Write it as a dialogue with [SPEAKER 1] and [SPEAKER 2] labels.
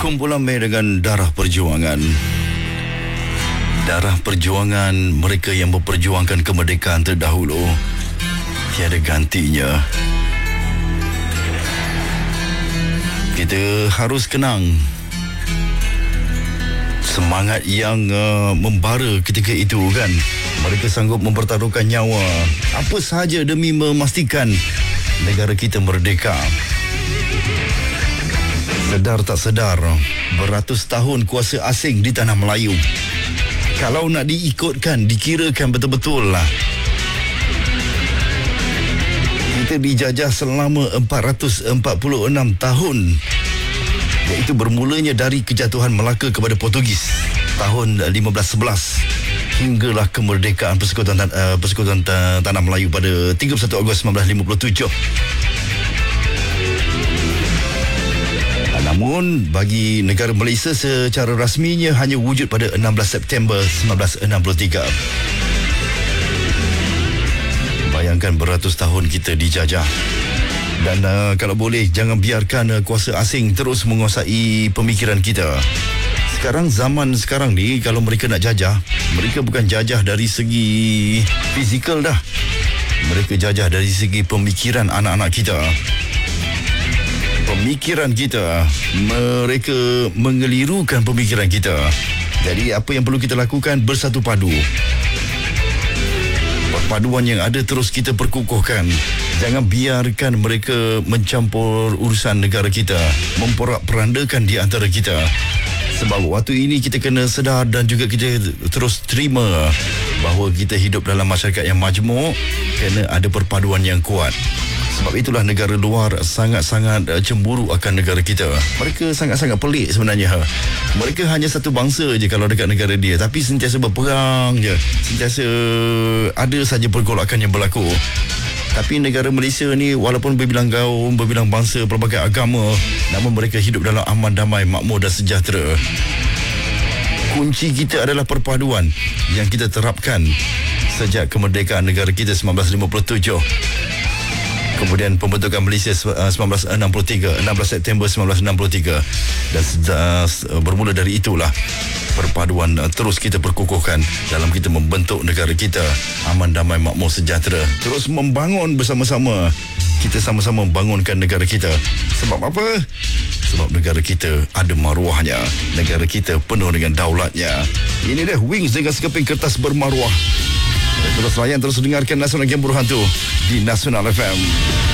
[SPEAKER 1] Kumpulan dengan darah perjuangan. Darah perjuangan mereka yang memperjuangkan kemerdekaan terdahulu tiada gantinya. Kita harus kenang semangat yang membara ketika itu kan. Mereka sanggup mempertaruhkan nyawa apa sahaja demi memastikan negara kita merdeka. Sedar tak sedar, beratus tahun kuasa asing di tanah Melayu. Kalau nak diikutkan, dikirakan betul-betul lah, kita dijajah selama 446 tahun, iaitu bermulanya dari kejatuhan Melaka kepada Portugis tahun 1511 hinggalah kemerdekaan Persekutuan Tanah Melayu pada 31 Ogos 1957. Namun bagi negara Malaysia secara rasminya hanya wujud pada 16 September 1963. Bayangkan beratus tahun kita dijajah. Dan kalau boleh jangan biarkan kuasa asing terus menguasai pemikiran kita. Zaman sekarang ni kalau mereka nak jajah, mereka bukan jajah dari segi fizikal dah. Mereka jajah dari segi pemikiran anak-anak kita. Pemikiran kita, mereka mengelirukan pemikiran kita. Jadi apa yang perlu kita lakukan, bersatu padu. Perpaduan yang ada terus kita perkukuhkan. Jangan biarkan mereka mencampur urusan negara kita, memporak-perandakan di antara kita. Sebab waktu ini kita kena sedar dan juga kita terus terima bahawa kita hidup dalam masyarakat yang majmuk, kena ada perpaduan yang kuat. Sebab itulah negara luar sangat-sangat cemburu akan negara kita. Mereka sangat-sangat pelik sebenarnya. Mereka hanya satu bangsa je kalau dekat negara dia, tapi sentiasa berperang je. Sentiasa ada saja pergolakan yang berlaku. Tapi negara Malaysia ni walaupun berbilang kaum, berbilang bangsa, pelbagai agama, namun mereka hidup dalam aman, damai, makmur dan sejahtera. Kunci kita adalah perpaduan yang kita terapkan sejak kemerdekaan negara kita 1957. Kemudian pembentukan Malaysia 1963, 16 September 1963. Dan bermula dari itulah perpaduan terus kita perkukuhkan dalam kita membentuk negara kita aman, damai, makmur, sejahtera. Terus membangun bersama-sama. Kita sama-sama membangunkan negara kita. Sebab apa? Sebab negara kita ada maruahnya. Negara kita penuh dengan daulatnya. Ini dia Wings dengan sekeping kertas bermaruah. Terus layan, terus dengarkan Nasional Game Buruh Hantu di Nasional FM.